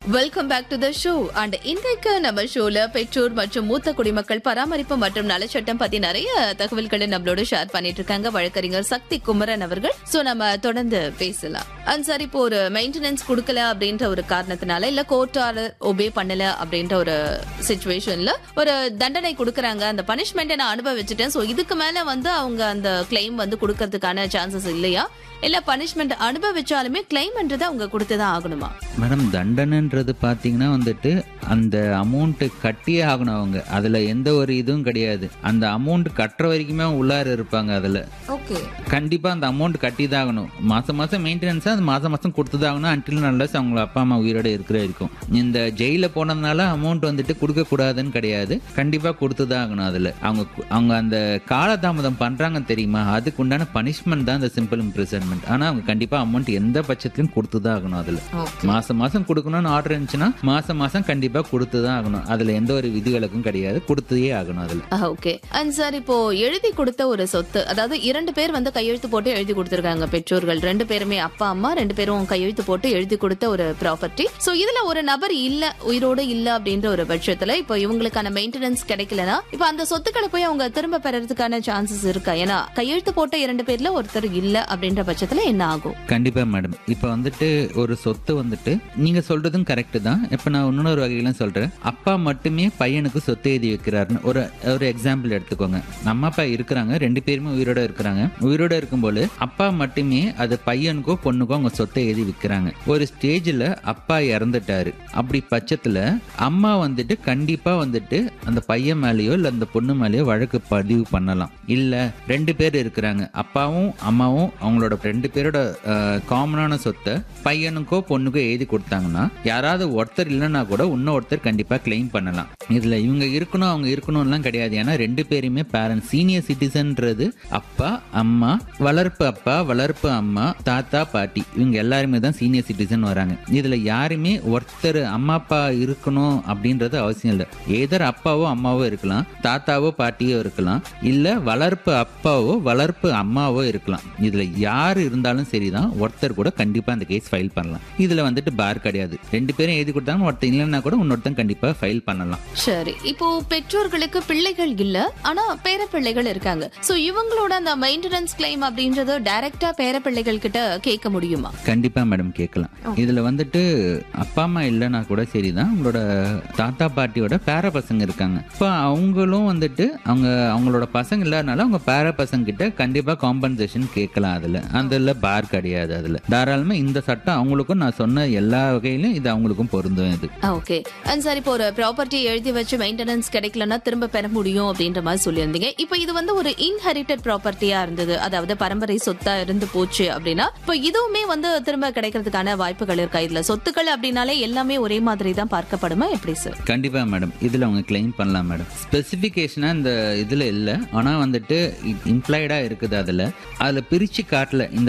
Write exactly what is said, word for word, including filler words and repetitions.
Welcome back to the show. And இன்றைக்கு நம்ம ஷோல பெற்றோர் மற்றும் மூத்த குடிமக்கள் பராமரிப்பு மற்றும் நலச்சட்டம் பத்தி நிறைய தகவல்களை நம்மளோட ஷேர் பண்ணிட்டு இருக்காங்க வழக்கறிஞர் சக்தி குமரன் அவர்கள். சோ நம்ம தொடர்ந்து பேசலாம். அண்ட் சார், இப்போ ஒரு மெயின்டெனன்ஸ் கொடுக்கல அப்படின்ற ஒரு காரணத்தினால இல்ல கோர்ட் ஆர்டர் ஒபே பண்ணல அப்படின்ற ஒரு சிச்சுவேஷன்ல ஒரு தண்டனை கொடுக்கறாங்க. அந்த பனிஷ்மெண்ட் நான் அனுபவிச்சுட்டேன், சோ இதுக்கு மேல வந்து அவங்க அந்த கிளைம் வந்து கொடுக்கறதுக்கான சான்சஸ் இல்லையா, இல்ல பனிஷ்மெண்ட் அனுபவிச்சாலுமே கிளைம்ன்றது அவங்க கொடுத்துதான் ஆகணுமா? மேடம், தண்டனைன்றது பாத்தீங்கன்னா வந்துட்டு அந்த அமௌண்ட் கட்டியே ஆகணும். அவங்க அதுல எந்த ஒரு இதுவும் கிடையாது. அந்த அமௌண்ட் கட்டுற வரைக்குமே உள்ளார இருப்பாங்க. அதுல ஓகே, கண்டிப்பா அந்த அமௌண்ட் கட்டி தான் ஆகணும். மாசம் மாசம் மெயின்டெனன்ஸ் அது மாசம் மாசம் கொடுத்துதான் ஆகணும். அன்டில் நல்ல அவங்க அப்பா அம்மா உயிரோட இருக்கிற இருக்கும். இந்த ஜெயில போனதுனால அமௌண்ட் வந்துட்டு கொடுக்க கூடாதுன்னு கிடையாது, கண்டிப்பா கொடுத்துதான் ஆகணும். அதுல அவங்க அவங்க அந்த காலதாமதம் பண்றாங்க தெரியுமா, அதுக்கு உண்டான பனிஷ்மெண்ட் தான் இந்த சிம்பிள் இம்ப்ரிசன்மெண்ட். ஆனா அவங்க கண்டிப்பா அமௌண்ட் எந்த பட்சத்திலும் கொடுத்துதான் ஆகணும். அதுல மாசம் மாசம் கொடுக்கணும்னு ஆர்டர் இருந்துச்சுன்னா மாசம் மாசம் கண்டிப்பா கொடுத்துதான் ஆகணும். அதுல எந்த ஒரு விதிகளுக்கும் கிடையாது, கொடுத்தே ஆகணும். அதுல ஓகே. அண்ட் சார், இப்போ எழுதி கொடுத்த ஒரு சொத்து, அதாவது இரண்டு பேர் வந்து கையெழுத்து போட்டு எழுதி கொடுத்திருக்காங்க பெற்றோர்கள், ரெண்டு பேருமே அப்பா அம்மா ரெண்டு பேரும் கையெழுத்து போட்டு எழுதி கொடுத்த ஒரு ப்ராப்பர்ட்டி. சோ இதுல ஒரு நபர் இல்ல, உயிரோடு இல்ல அப்படின்ற ஒரு பட்சத்துல இப்போ இவங்களுக்கான மெயின்டெனன்ஸ் கிடைக்கலனா இப்போ அந்த சொத்துக்களை போய் அவங்க திரும்ப பெறறதுக்கான சான்சஸ் இருக்கா? ஏன்னா கையெழுத்து போட்ட இரண்டு பேர்ல ஒருத்தர் இல்ல அப்படின்ற பட்சத்துல என்ன ஆகும்? கண்டிப்பா மேடம். இப்ப வந்துட்டு ஒரு சொத்து வந்துட்டு நீங்க சொல்றதும் கரெக்ட் தான். இப்ப நான் இன்னொரு வகையில சொல்றேன். அப்பா மட்டுமே பையனுக்கு சொத்து எழுதி வைக்கிறாருன்னு ஒரு ஒரு எக்ஸாம்பிள் எடுத்துக்கோங்க. நம்ம அப்பா இருக்கிறாங்க, ரெண்டு பேருமே உயிரோட இருக்கிறாங்க. உயிரோட இருக்கும்போது அப்பா மட்டுமே அது பையனுக்கோ பொண்ணுக்கோ அவங்க சொத்தை எழுதி வைக்கிறாங்க. ஒரு ஸ்டேஜ்ல அப்பா இறந்துட்டாரு. அப்படி பட்சத்துல அம்மா வந்துட்டு கண்டிப்பா வந்துட்டு அந்த பையன் மேலேயோ இல்ல அந்த பொண்ணு மேலேயோ வழக்கு பதிவு பண்ணலாம். இல்ல ரெண்டு பேர் இருக்கிறாங்க, அப்பாவும் அம்மாவும் அவங்களோட ரெண்டு பேரோட காமனான சொத்தை பையனுக்கோ பொண்ணுக்கோ எழுதி கொடுத்தாங்கன்னா யாராவது ஒருத்தர் இல்லைன்னா கூட இன்னொருத்தர் கண்டிப்பா கிளைம் பண்ணலாம். இதுல இவங்க இருக்கணும் அவங்க இருக்கணும்லாம் கிடையாது. ஏன்னா ரெண்டு பேருமே பேரண்ட்ஸ், சீனியர் சிட்டிசன்றது அப்பா அம்மா, வளர்ப்பு அப்பா வளர்ப்பு அம்மா, தாத்தா பாட்டி, இவங்க எல்லாருமே தான் சீனியர் சிட்டிசன் வராங்க. இதுல யாருமே ஒருத்தர் அம்மா அப்பா இருக்கணும் அப்படின்றது அவசியம் இல்லை. ஏதர் அப்பாவோ அம்மாவோ இருக்கலாம், தாத்தாவோ பாட்டியோ இருக்கலாம், இல்ல வளர்ப்பு அப்பாவோ வளர்ப்பு அம்மாவோ இருக்கலாம். இதுல யாரு இருந்தாலும் சரிதான், ஒருத்தர் கூட கண்டிப்பா அந்த கேஸ் ஃபைல் பண்ணலாம். இதுல வந்துட்டு பார் கிடையாது. ரெண்டு பேரும் எழுதி கொடுத்தாங்க, ஒருத்தர் இல்லைன்னா கூட இன்னொருத்தன் கண்டிப்பா ஃபைல் பண்ணலாம். சரி, இப்போ பெற்றோர்களுக்கு பிள்ளைகள் இல்ல, ஆனா பேர பிள்ளைகள் இருக்காங்க. சோ இவங்களோட அந்த மெயின்டெனன்ஸ் கிளைம் அப்படின்றது டைரக்டா பேர பிள்ளைகள் கிட்ட கேட்க முடியுமா? கண்டிப்பா மேடம், கேட்கலாம். இதுல வந்துட்டு அப்பா அம்மா இல்லைன்னா கூட சரிதான், உங்களோட தாத்தா பாட்டியோட பேர பசங்க இருக்காங்க. இப்போ அவங்களும் வந்துட்டு அவங்க அவங்களோட பசங்க இல்லாதனால அவங்க பேர பசங்க கிட்ட கண்டிப்பா காம்பன்சேஷன் கேட்கலாம். அதுல அதுல பார் கிடையாது. அதுல தாராளமா இந்த சட்டம் அவங்களுக்கும் நான் சொன்ன எல்லா வகையிலும் இது அவங்களுக்கும் பொருந்தும். இது ஓகே. அண்ட் சார், இப்போ ஒரு ப்ராப்பர்ட்டி எழுதி வச்சு மெயின்டெனன்ஸ் கிடைக்கலன்னா திரும்ப பெற முடியும் அப்படின்ற மாதிரி சொல்லியிருந்தீங்க. இப்போ இது வந்து ஒரு இன்ஹெரிட்டட் ப்ராப்பர்ட்டியா இருந்தது, அதாவது பரம்பரை சொத்தா இருந்து போச்சு அப்படின்னா இப்போ இதுவுமே வந்து திரும்ப கிடைக்கிறதுக்கான வாய்ப்புகள் இருக்கா? இதுல சொத்துக்கள் அப்படின்னாலே எல்லாமே ஒரே மாதிரி தான் பார்க்கப்படுமா, எப்படி சார்? கண்டிப்பா மேடம், இதுல அவங்க கிளைம் பண்ணலாம் மேடம். ஸ்பெசிபிகேஷனா இந்த இதுல இல்ல, ஆனா வந்துட்டு இம்ப்ளாய்டா இருக்குது. அதுல அதுல பிரிச்சு காட்டல. இந்த